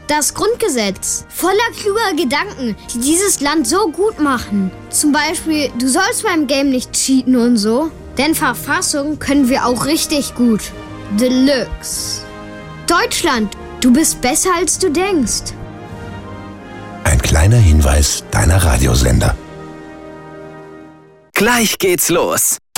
Das Grundgesetz. Voller kluger Gedanken, die dieses Land so gut machen. Zum Beispiel, du sollst beim Game nicht cheaten und so. Denn Verfassung können wir auch richtig gut. Deluxe. Deutschland, du bist besser als du denkst. Ein kleiner Hinweis deiner Radiosender. Gleich geht's los.